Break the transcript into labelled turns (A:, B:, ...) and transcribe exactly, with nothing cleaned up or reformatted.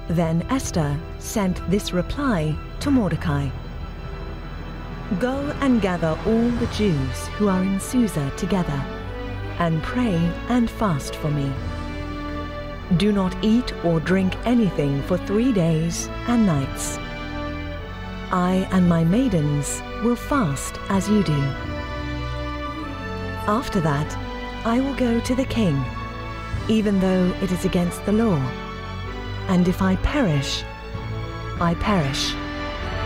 A: Then Esther sent this reply to Mordecai. Go and gather all the Jews who are in Susa together, and pray and fast for me. Do not eat or drink anything for three days and nights. I and my maidens will fast as you do. After that, I will go to the king, even though it is against the law. And if I perish, I perish.